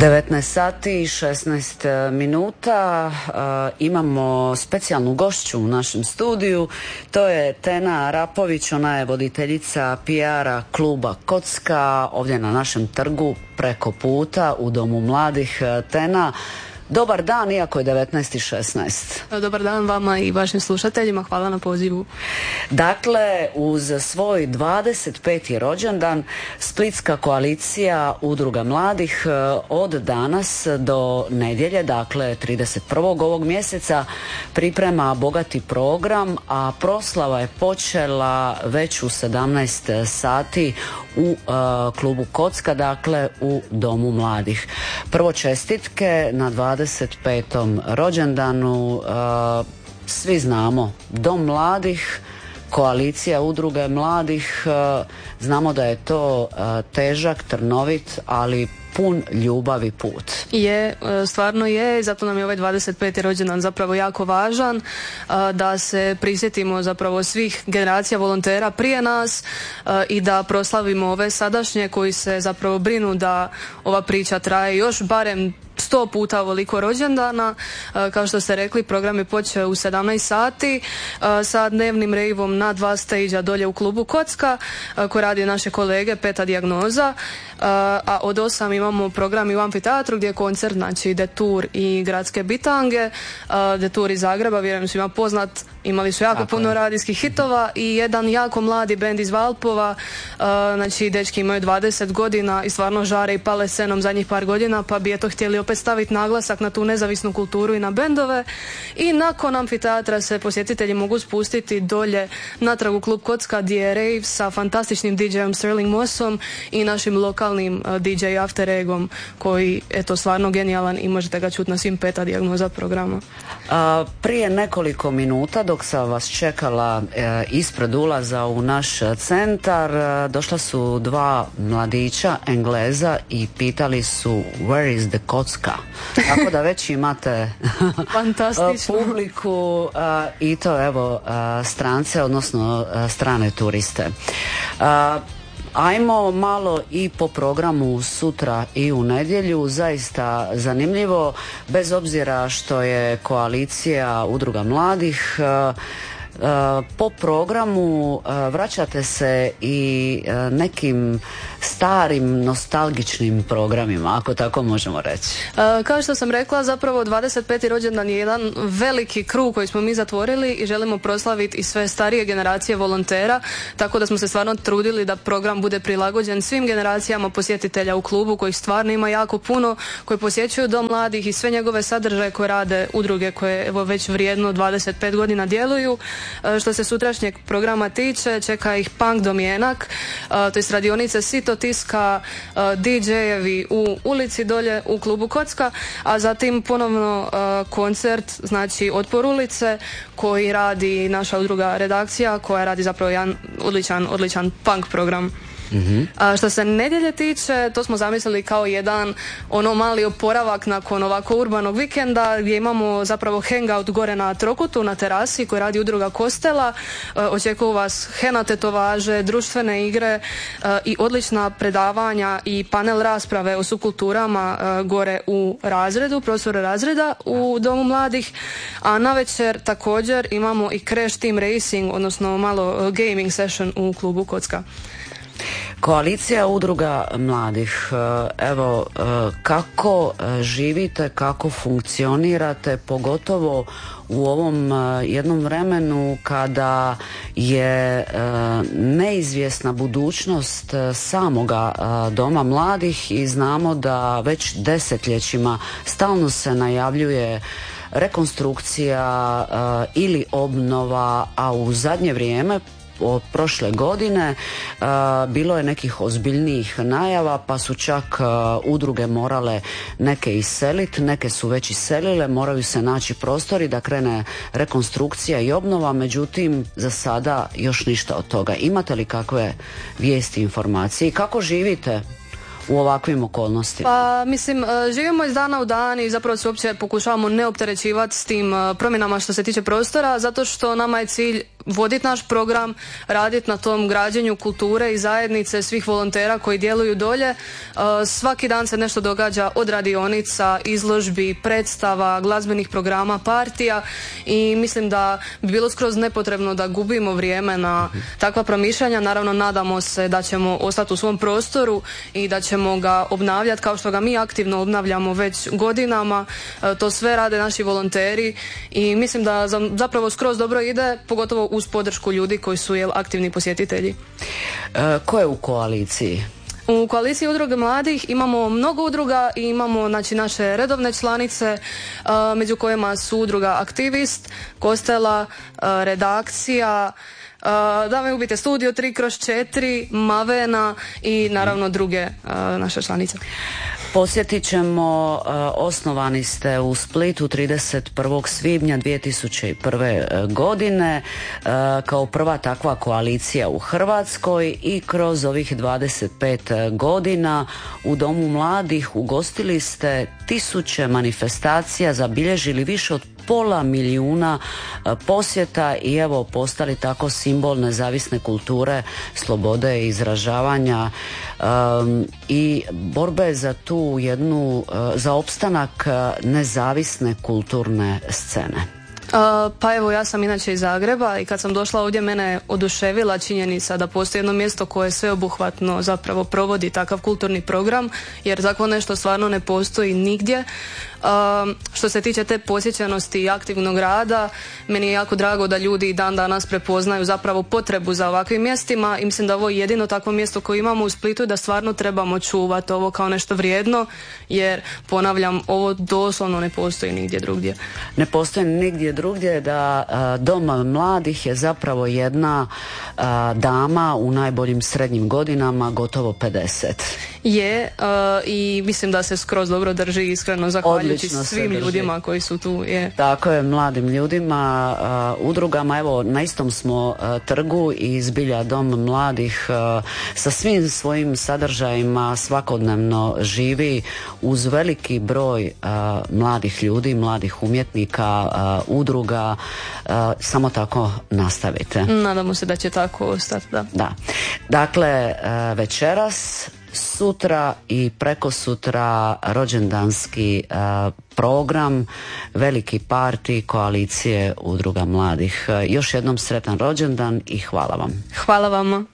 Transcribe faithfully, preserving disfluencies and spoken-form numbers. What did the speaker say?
devetnaest sati i šesnaest minuta. E, imamo specijalnu gošću u našem studiju. To je Tena Arapović, ona je voditeljica P R-a kluba Kocka ovdje na našem trgu preko puta u Domu mladih. Tena, dobar dan, iako je devetnaest i šesnaest. Dobar dan vama i vašim slušateljima, hvala na pozivu. Dakle, uz svoj dvadeset peti rođendan Splitska koalicija udruga mladih od danas do nedjelje, dakle trideset prvog ovog mjeseca, priprema bogati program, a proslava je počela već u sedamnaest sati u uh, klubu Kocka, dakle u Domu mladih. Prvo čestitke na dvadeset petom rođendanu. Uh, svi znamo, Dom mladih, koalicija udruge mladih, uh, znamo da je to uh, težak, trnovit, ali pun ljubavi put. Je, stvarno je, zato nam je ovaj dvadeset peti rođendan zapravo jako važan, da se prisjetimo zapravo svih generacija volontera prije nas i da proslavimo ove sadašnje koji se zapravo brinu da ova priča traje još barem sto puta ovoliko rođendana. Kao što ste rekli, program je počeo u sedamnaest sati sa dnevnim rejvom na dva stage-a dolje u klubu Kocka koji radi naše kolege Peta dijagnoza, a od osam imamo program i u amfiteatru gdje je koncert, znači Detour i Gradske bitange. Detour iz Zagreba, vjerujem svima poznat, imali su jako Tako puno je. radijskih hitova i jedan jako mladi bend iz Valpova, znači dečki imaju dvadeset godina i stvarno žare i pale scenom zadnjih par godina, pa bi eto htjeli opet staviti naglasak na tu nezavisnu kulturu i na bendove. I nakon amfiteatra se posjetitelji mogu spustiti dolje natrag u klub Kocka gdje je rave sa fantastičnim D J-om Sterling Mossom i našim lokalnim D J After Egom koji eto stvarno genijalan i možete ga čuti na svim Peta dijagnoza programa. A, prije nekoliko minuta dok sam vas čekala e, ispred ulaza u naš centar, e, došla su dva mladića Engleza i pitali su where is the Kocka? Tako da već imate publiku a, i to evo a, strance, odnosno a, strane turiste. A, Ajmo malo i po programu sutra i u nedjelju, zaista zanimljivo, bez obzira što je koalicija udruga mladih. Po programu vraćate se i nekim starim nostalgičnim programima, ako tako možemo reći. Kao što sam rekla, zapravo dvadeset peti rođendan je jedan veliki krug koji smo mi zatvorili i želimo proslaviti i sve starije generacije volontera, tako da smo se stvarno trudili da program bude prilagođen svim generacijama posjetitelja u klubu, kojih stvarno ima jako puno, koji posjećuju Dom mladih i sve njegove sadržaje koje rade udruge koje evo već vrijedno dvadeset pet godina djeluju. Što se sutrašnjeg programa tiče, čeka ih punk domjenak, to jest radionice Sito tiska, D J-evi u ulici dolje u klubu Kocka, a zatim ponovno koncert, znači Otpor ulice, koji radi naša udruga redakcija, koja radi zapravo jedan odličan, odličan punk program. Mm-hmm. A što se nedjelje tiče, to smo zamislili kao jedan ono mali oporavak nakon ovako urbanog vikenda gdje imamo zapravo hangout gore na Trokutu na terasi koji radi udruga Kostela. E, očekuju vas henna tetovaže, društvene igre e, i odlična predavanja i panel rasprave o subkulturama e, gore u razredu, prostoru razreda u Domu mladih, a navečer također imamo i Crash Team Racing, odnosno malo gaming session u klubu Kocka. Koalicija udruga mladih, evo kako živite, kako funkcionirate, pogotovo u ovom jednom vremenu kada je neizvjesna budućnost samoga Doma mladih i znamo da već desetljećima stalno se najavljuje rekonstrukcija ili obnova, a u zadnje vrijeme od prošle godine uh, bilo je nekih ozbiljnijih najava, pa su čak uh, udruge morale neke iseliti, neke su već iselile, moraju se naći prostori da krene rekonstrukcija i obnova, međutim za sada još ništa od toga. Imate li kakve vijesti, informacije i kako živite u ovakvim okolnostima? Pa mislim, živimo iz dana u dan i zapravo se uopće pokušavamo ne opterećivati s tim promjenama što se tiče prostora, zato što nama je cilj voditi naš program, raditi na tom građenju kulture i zajednice svih volontera koji djeluju dolje. Svaki dan se nešto događa, od radionica, izložbi, predstava, glazbenih programa, partija, i mislim da bi bilo skroz nepotrebno da gubimo vrijeme na takva promišljanja. Naravno, nadamo se da ćemo ostati u svom prostoru i da ćemo ga obnavljati kao što ga mi aktivno obnavljamo već godinama. To sve rade naši volonteri i mislim da zapravo skroz dobro ide, pogotovo uz podršku ljudi koji su jel, aktivni posjetitelji. E, ko je u koaliciji? U koaliciji udruge mladih imamo mnogo udruga i imamo znači, naše redovne članice, uh, među kojima su udruga Aktivist, Kostela, uh, redakcija, uh, da me ubite, Studio tri kroz četiri, Mavena i naravno druge uh, naše članice. Posjetit ćemo, osnovani ste u Splitu trideset prvog svibnja dvije tisuće prve. godine kao prva takva koalicija u Hrvatskoj i kroz ovih dvadeset pet godina u Domu mladih ugostili ste tisuće manifestacija, zabilježili više od pola milijuna posjeta i evo postali tako simbol nezavisne kulture, slobode i izražavanja um, i borbe za tu jednu, uh, za opstanak nezavisne kulturne scene. Uh, pa evo, ja sam inače iz Zagreba i kad sam došla ovdje mene je oduševila činjenica da postoji jedno mjesto koje sveobuhvatno zapravo provodi takav kulturni program, jer tako nešto stvarno ne postoji nigdje. Uh, što se tiče te posjećenosti i aktivnog rada, meni je jako drago da ljudi i dan danas prepoznaju zapravo potrebu za ovakvim mjestima i mislim da ovo je jedino takvo mjesto koje imamo u Splitu i da stvarno trebamo čuvati ovo kao nešto vrijedno, jer ponavljam, ovo doslovno ne postoji nigdje drugdje. Ne postoji nigdje drugdje, da a, Dom mladih je zapravo jedna a, dama u najboljim srednjim godinama, gotovo pedeset. Je, uh, i mislim da se skroz dobro drži, iskreno zahvaljujući svim ljudima koji su tu. Je. Tako je, mladim ljudima, uh, udrugama, evo na istom smo uh, trgu i zbilja Dom mladih uh, sa svim svojim sadržajima svakodnevno živi uz veliki broj uh, mladih ljudi, mladih umjetnika, uh, udruga, uh, samo tako nastavite. Nadamo se da će tako ostati, da. Da. Dakle, uh, večeras, sutra i prekosutra rođendanski uh, program, veliki parti koalicije udruga mladih. Uh, još jednom sretan rođendan i hvala vam. Hvala vama.